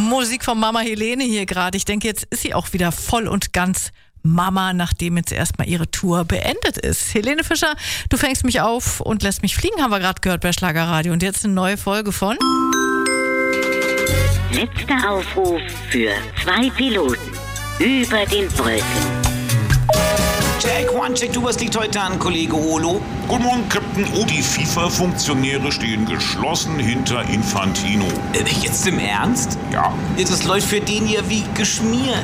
Musik von Mama Helene hier gerade. Ich denke, jetzt ist sie auch wieder voll und ganz Mama, nachdem jetzt erstmal ihre Tour beendet ist. Helene Fischer, du fängst mich auf und lässt mich fliegen, haben wir gerade gehört bei Schlagerradio. Und jetzt eine neue Folge von... Letzter Aufruf für 2 Piloten über den Wolken. Check, one, check, was liegt heute an, Kollege Olo? Guten Morgen, Captain. Oh, die FIFA-Funktionäre stehen geschlossen hinter Infantino. Jetzt im Ernst? Ja. Das läuft für den hier wie geschmiert.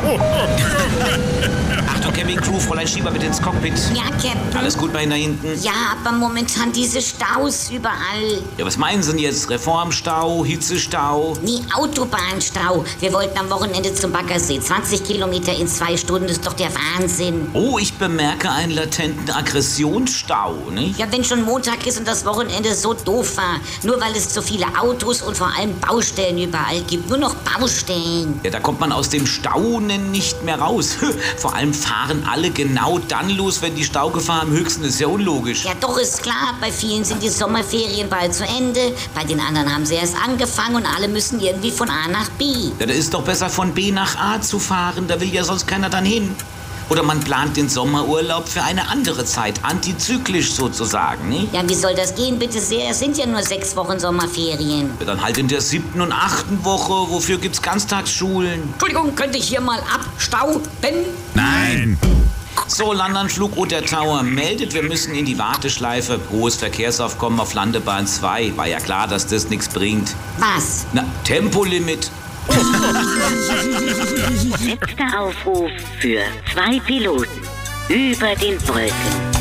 Achtung, Camping-Crew, Fräulein Schieber bitte ins Cockpit. Ja, Captain. Alles gut bei Ihnen da hinten? Ja, aber momentan diese Staus überall. Ja, was meinen Sie denn jetzt? Reformstau, Hitzestau? Nee, Autobahnstau. Wir wollten am Wochenende zum Baggersee. 20 Kilometer in 2 Stunden ist doch der Wahnsinn. Oh, ich bemerke einen latenten Aggressionsstau, nicht? Ja, wenn schon Montag ist und das Wochenende so doof war. Nur weil es zu viele Autos und vor allem Baustellen überall gibt. Nur noch Baustellen. Ja, da kommt man aus dem Staunen nicht mehr raus. Vor allem fahren alle genau dann los, wenn die Staugefahr am höchsten ist. Ja, unlogisch. Ja, doch, ist klar. Bei vielen sind die Sommerferien bald zu Ende. Bei den anderen haben sie erst angefangen und alle müssen irgendwie von A nach B. Ja, da ist doch besser von B nach A zu fahren. Da will ja sonst keiner dann hin. Oder man plant den Sommerurlaub für eine andere Zeit, antizyklisch sozusagen, nicht? Ja, wie soll das gehen, bitte sehr? Es sind ja nur 6 Wochen Sommerferien. Ja, dann halt in der 7. und 8. Woche. Wofür gibt's Ganztagsschulen? Entschuldigung, könnte ich hier mal abstauben? Nein. So, Landanflug Otter Tower meldet, wir müssen in die Warteschleife. Hohes Verkehrsaufkommen auf Landebahn 2. War ja klar, dass das nichts bringt. Was? Na, Tempolimit. Letzter Aufruf für 2 Piloten über den Wolken.